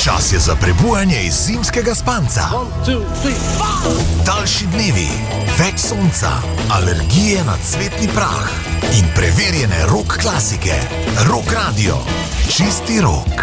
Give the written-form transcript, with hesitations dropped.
Čas je za prebujanje iz zimskega spanca. Daljši dnevi, več sonca, alergije na cvetni prah in preverjene rock klasike. Rock Radio, čisti rock.